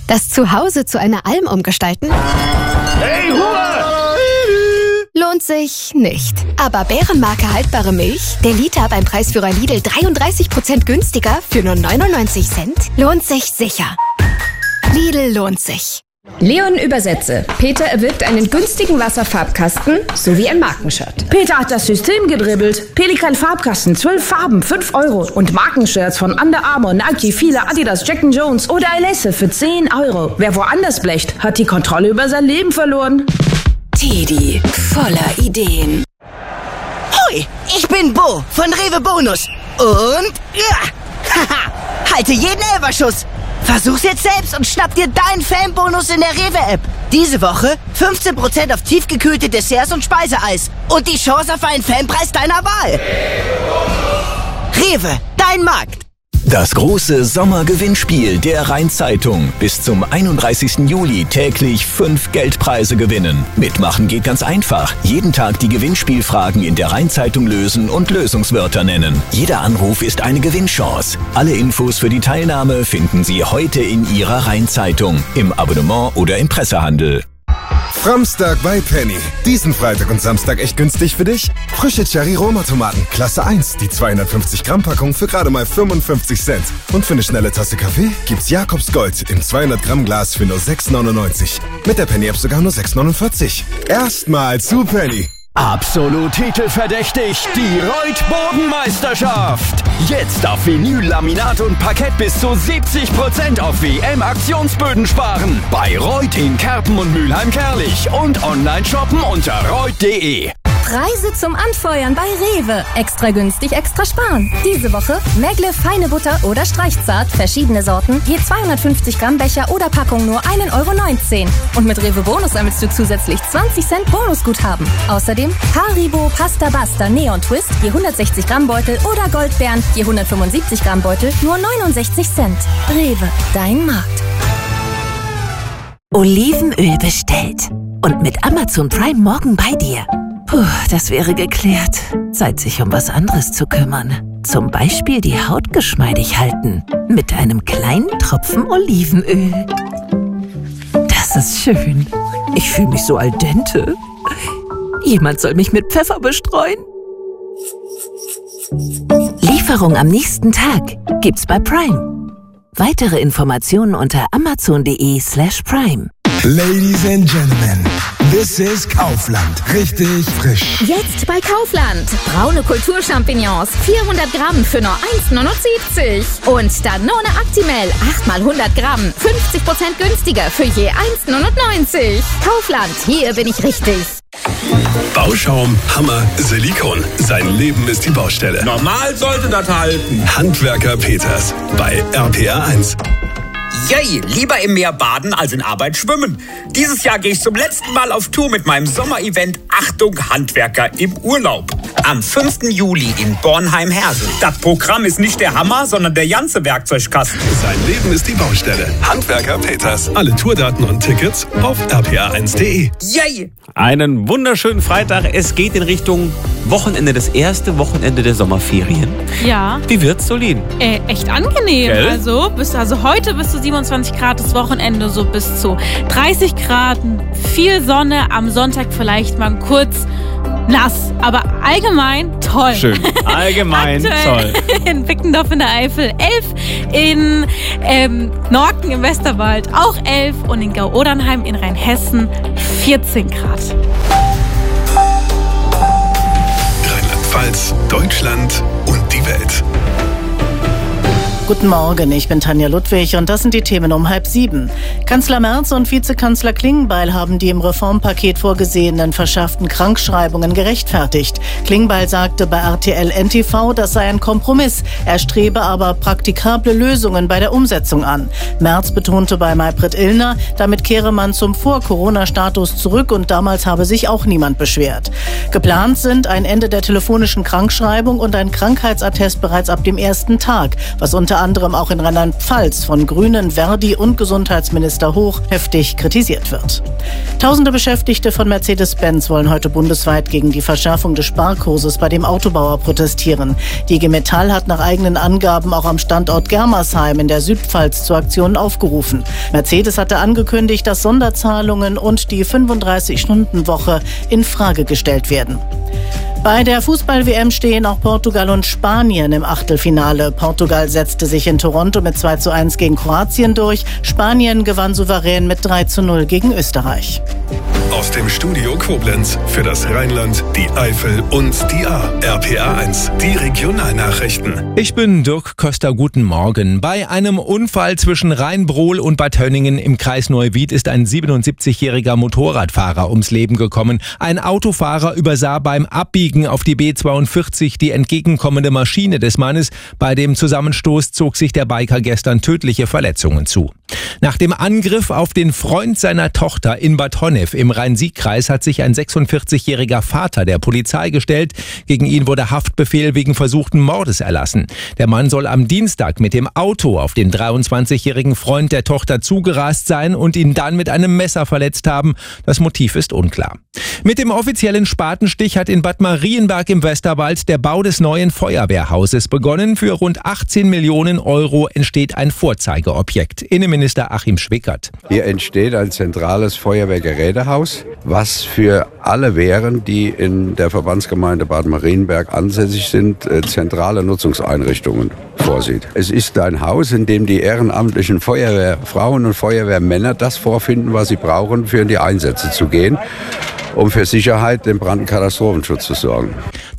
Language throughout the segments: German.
Das Zuhause zu einer Alm umgestalten? Hey, Ruhe! Lohnt sich nicht. Aber Bärenmarke haltbare Milch, der Liter beim Preisführer Lidl 33% günstiger für nur 99 Cent, lohnt sich sicher. Lidl lohnt sich. Leon übersetze. Peter erwirbt einen günstigen Wasserfarbkasten sowie ein Markenshirt. Peter hat das System gedribbelt. Pelikan Farbkasten, 12 Farben, 5 €. Und Markenshirts von Under Armour, Nike, Fila, Adidas, Jack & Jones oder Alesse für 10 €. Wer woanders blecht, hat die Kontrolle über sein Leben verloren. Teddy, voller Ideen. Hoi, ich bin Bo von Rewe Bonus. Und halte jeden Elferschuss. Versuch's jetzt selbst und schnapp dir deinen Fanbonus in der Rewe-App. Diese Woche 15% auf tiefgekühlte Desserts und Speiseeis. Und die Chance auf einen Fanpreis deiner Wahl. Rewe, dein Markt. Das große Sommergewinnspiel der Rhein-Zeitung. Bis zum 31. Juli täglich 5 Geldpreise gewinnen. Mitmachen geht ganz einfach. Jeden Tag die Gewinnspielfragen in der Rhein-Zeitung lösen und Lösungswörter nennen. Jeder Anruf ist eine Gewinnchance. Alle Infos für die Teilnahme finden Sie heute in Ihrer Rhein-Zeitung, im Abonnement oder im Pressehandel. Framstag bei Penny. Diesen Freitag und Samstag echt günstig für dich? Frische Cherry-Roma-Tomaten, Klasse 1, die 250 Gramm Packung für gerade mal 55 Cent. Und für eine schnelle Tasse Kaffee gibt's Jakobs Gold im 200 Gramm Glas für nur 6,99. Mit der Penny-App sogar nur 6,49. Erstmal zu Penny. Absolut titelverdächtig, die Reut-Bodenmeisterschaft. Jetzt auf Vinyl, Laminat und Parkett bis zu 70% auf WM-Aktionsböden sparen. Bei Reut in Kerpen und Mülheim-Kerlich und online shoppen unter reut.de. Preise zum Anfeuern bei Rewe. Extra günstig, extra sparen. Diese Woche Megle, feine Butter oder Streichzart, verschiedene Sorten, je 250 Gramm Becher oder Packung nur 1,19 €. Und mit Rewe Bonus sammelst du zusätzlich 20 Cent Bonusguthaben. Außerdem Haribo, Pasta Basta, Neon Twist, je 160 Gramm Beutel oder Goldbeeren, je 175 Gramm Beutel, nur 69 Cent. Rewe, dein Markt. Olivenöl bestellt. Und mit Amazon Prime morgen bei dir. Puh, das wäre geklärt. Zeit, sich um was anderes zu kümmern. Zum Beispiel die Haut geschmeidig halten. Mit einem kleinen Tropfen Olivenöl. Das ist schön. Ich fühle mich so al dente. Jemand soll mich mit Pfeffer bestreuen. Lieferung am nächsten Tag gibt's bei Prime. Weitere Informationen unter amazon.de/prime. Ladies and Gentlemen, this is Kaufland. Richtig frisch. Jetzt bei Kaufland. Braune Kulturchampignons, 400 Gramm für nur 1,79 €. Und Danone Actimel, 8 mal 100 Gramm, 50% günstiger für je 1,99 €. Kaufland, hier bin ich richtig. Bauschaum, Hammer, Silikon. Sein Leben ist die Baustelle. Normal sollte das halten. Handwerker Peters bei RPR1. Yay, lieber im Meer baden als in Arbeit schwimmen. Dieses Jahr gehe ich zum letzten Mal auf Tour mit meinem Sommerevent Achtung Handwerker im Urlaub. Am 5. Juli in Bornheim-Hersel. Das Programm ist nicht der Hammer, sondern der ganze Werkzeugkasten. Sein Leben ist die Baustelle. Handwerker Peters. Alle Tourdaten und Tickets auf rpa1.de. Yay! Einen wunderschönen Freitag. Es geht in Richtung Wochenende, das erste Wochenende der Sommerferien. Ja. Wie wird's, Solin? Echt angenehm. Gell? Also heute bis zu 27 Grad, das Wochenende so bis zu 30 Grad, viel Sonne, am Sonntag vielleicht mal kurz nass, aber allgemein toll. Schön, allgemein toll. In Bickendorf in der Eifel 11, in Norken im Westerwald auch 11 und in Gau-Odernheim in Rheinhessen 14 Grad. Rheinland-Pfalz, Deutschland und die Welt. Guten Morgen, ich bin Tanja Ludwig und das sind die Themen um 6:30. Kanzler Merz und Vizekanzler Klingbeil haben die im Reformpaket vorgesehenen verschärften Krankschreibungen gerechtfertigt. Klingbeil sagte bei RTL NTV, das sei ein Kompromiss. Er strebe aber praktikable Lösungen bei der Umsetzung an. Merz betonte bei Maybrit Illner, damit kehre man zum Vor-Corona-Status zurück und damals habe sich auch niemand beschwert. Geplant sind ein Ende der telefonischen Krankschreibung und ein Krankheitsattest bereits ab dem ersten Tag, was unter unter anderem auch in Rheinland-Pfalz von Grünen, Verdi und Gesundheitsminister Hoch heftig kritisiert wird. Tausende Beschäftigte von Mercedes-Benz wollen heute bundesweit gegen die Verschärfung des Sparkurses bei dem Autobauer protestieren. Die IG Metall hat nach eigenen Angaben auch am Standort Germersheim in der Südpfalz zu Aktionen aufgerufen. Mercedes hatte angekündigt, dass Sonderzahlungen und die 35-Stunden-Woche in Frage gestellt werden. Bei der Fußball-WM stehen auch Portugal und Spanien im Achtelfinale. Portugal setzte sich in Toronto mit 2:1 gegen Kroatien durch. Spanien gewann souverän mit 3:0 gegen Österreich. Aus dem Studio Koblenz für das Rheinland, die Eifel und die A. RPA 1, die Regionalnachrichten. Ich bin Dirk Köster, guten Morgen. Bei einem Unfall zwischen Rheinbrohl und Bad Hönningen im Kreis Neuwied ist ein 77-jähriger Motorradfahrer ums Leben gekommen. Ein Autofahrer übersah beim Abbiegen auf die B42 die entgegenkommende Maschine des Mannes. Bei dem Zusammenstoß zog sich der Biker gestern tödliche Verletzungen zu. Nach dem Angriff auf den Freund seiner Tochter in Bad Honnef im Rhein-Sieg-Kreis hat sich ein 46-jähriger Vater der Polizei gestellt. Gegen ihn wurde Haftbefehl wegen versuchten Mordes erlassen. Der Mann soll am Dienstag mit dem Auto auf den 23-jährigen Freund der Tochter zugerast sein und ihn dann mit einem Messer verletzt haben. Das Motiv ist unklar. Mit dem offiziellen Spatenstich hat in Bad Marienberg im Westerwald der Bau des neuen Feuerwehrhauses begonnen. Für rund 18 Millionen Euro entsteht ein Vorzeigeobjekt. Innenminister Achim Schwickert. Hier entsteht ein zentrales Feuerwehrgerätehaus, was für alle Wehren, die in der Verbandsgemeinde Bad Marienberg ansässig sind, zentrale Nutzungseinrichtungen vorsieht. Es ist ein Haus, in dem die ehrenamtlichen Feuerwehrfrauen und Feuerwehrmänner das vorfinden, was sie brauchen, für in die Einsätze zu gehen, um für Sicherheit im Brand- und Katastrophenschutz zu sorgen.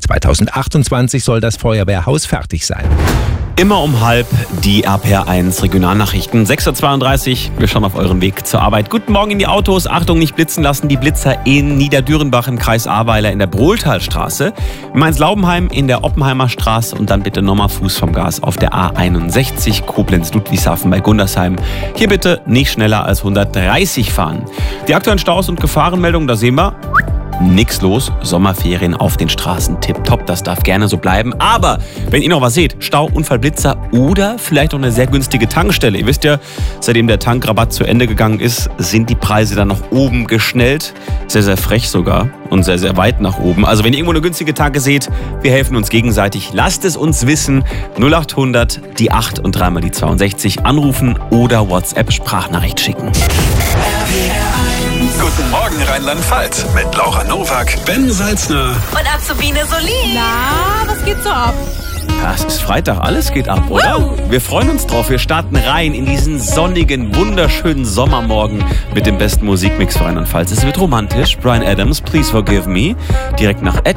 2028 soll das Feuerwehrhaus fertig sein. Immer um halb die RPR1 Regionalnachrichten. 6:32 Uhr. Wir schauen auf euren Weg zur Arbeit. Guten Morgen in die Autos. Achtung, nicht blitzen lassen. Die Blitzer in Niederdürenbach im Kreis Ahrweiler in der Brohltalstraße. In Mainz-Laubenheim in der Oppenheimer Straße. Und dann bitte nochmal Fuß vom Gas auf der A61 Koblenz-Ludwigshafen bei Gundersheim. Hier bitte nicht schneller als 130 fahren. Die aktuellen Staus und Gefahrenmeldungen, da sehen wir. Nix los, Sommerferien auf den Straßen, tipptopp, das darf gerne so bleiben. Aber wenn ihr noch was seht, Stau, Unfall, Blitzer oder vielleicht noch eine sehr günstige Tankstelle. Ihr wisst ja, seitdem der Tankrabatt zu Ende gegangen ist, sind die Preise dann nach oben geschnellt. Sehr, sehr frech sogar und sehr, sehr weit nach oben. Also wenn ihr irgendwo eine günstige Tanke seht, wir helfen uns gegenseitig. Lasst es uns wissen. 0800, die 8 und dreimal die 62 anrufen oder WhatsApp-Sprachnachricht schicken. Guten Morgen Rheinland-Pfalz mit Laura Nowak, Ben Salzner und Azubine Solin. Na, was geht so ab? Ja, es ist Freitag, alles geht ab, oder? Wir freuen uns drauf. Wir starten rein in diesen sonnigen, wunderschönen Sommermorgen mit dem besten Musikmix für Rheinland-Pfalz. Es wird romantisch. Bryan Adams, Please Forgive Me. Direkt nach Ed